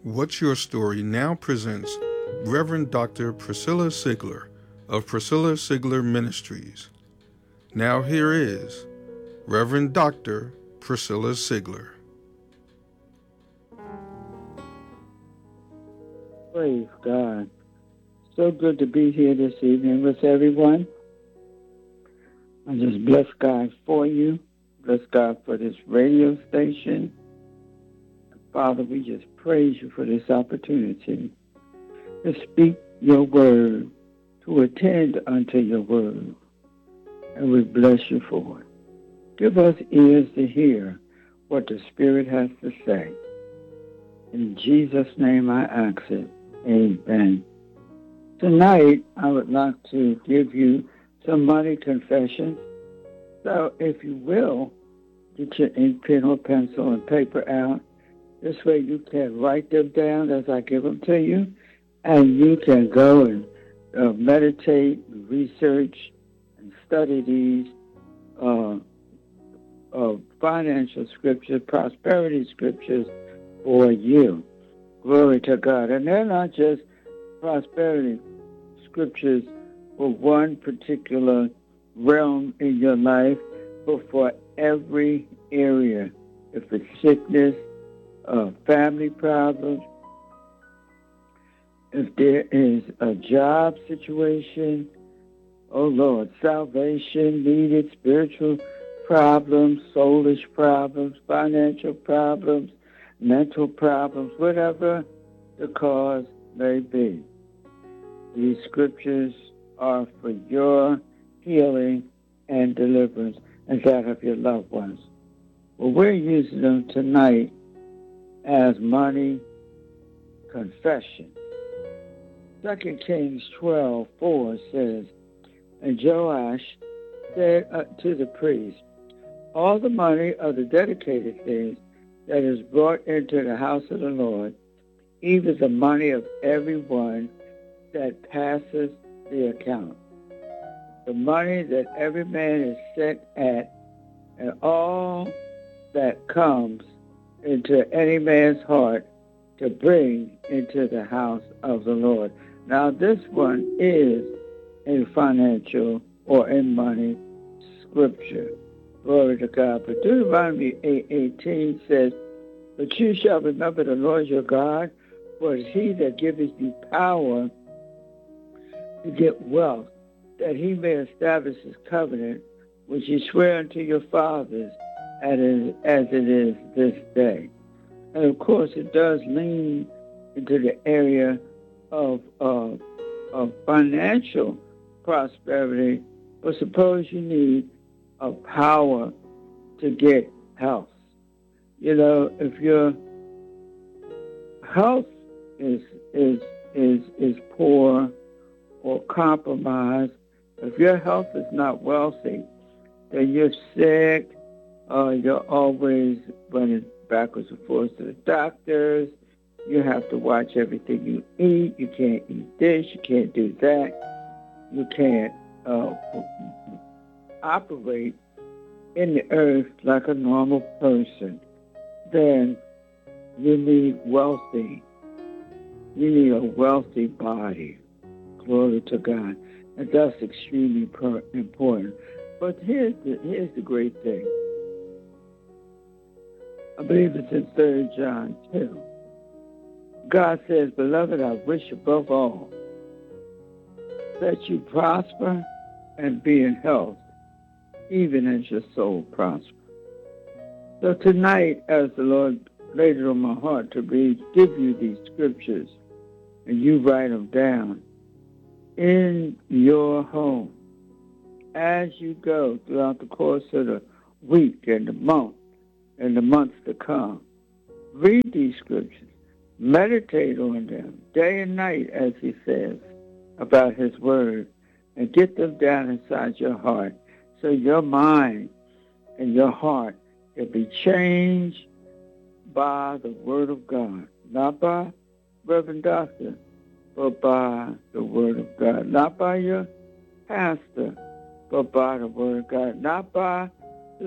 What's Your Story now presents Reverend Dr. Priscilla Sigler of Priscilla Sigler Ministries. Now here is Reverend Dr. Priscilla Sigler. Praise God. So good to be here this evening with everyone. I just bless God for you. Bless God for this radio station. Father, we just praise you for this opportunity to speak your word, to attend unto your word. And we bless you for it. Give us ears to hear what the Spirit has to say. In Jesus' name I ask it. Amen. Tonight, I would like to give you some money confessions. So if you will, get your ink, pen, or pencil and paper out. This way you can write them down as I give them to you, and you can go and meditate, research, and study these financial scriptures, prosperity scriptures for you. Glory to God. And they're not just prosperity scriptures for one particular realm in your life, but for every area. If it's sickness, family problems, if there is a job situation, oh Lord, salvation needed, spiritual problems, soulish problems, financial problems, mental problems, whatever the cause may be. These scriptures are for your healing and deliverance and that of your loved ones. Well, we're using them tonight as money confession. 2 Kings 12:4 says, And Joash said to the priest, all the money of the dedicated things that is brought into the house of the Lord, even the money of everyone that passes the account, the money that every man is set at, and all that comes into any man's heart to bring into the house of the Lord. Now this one is a financial or in money scripture. Glory to God. But Deuteronomy 8:18 says, But you shall remember the Lord your God, for it is he that giveth you power to get wealth, that he may establish his covenant, which he sware unto your fathers, as it is this day. And of course, it does lean into the area of financial prosperity. But suppose you need a power to get health. You know, if your health is poor or compromised, if your health is not wealthy, then you're sick. You're always running backwards and forwards to the doctors. You have to watch everything you eat. You can't eat this. You can't do that. You can't operate in the earth like a normal person. Then you need wealthy. You need a wealthy body. Glory to God. And that's extremely important. But here's the great thing. I believe it's in 3 John 2. God says, Beloved, I wish above all that you prosper and be in health, even as your soul prospers. So tonight, as the Lord laid it on my heart to give you these scriptures, and you write them down in your home as you go throughout the course of the week and the month and the months to come. Read these scriptures. Meditate on them day and night, as he says, about his word, and get them down inside your heart so your mind and your heart can be changed by the word of God. Not by Reverend Doctor, but by the word of God. Not by your pastor, but by the word of God. Not by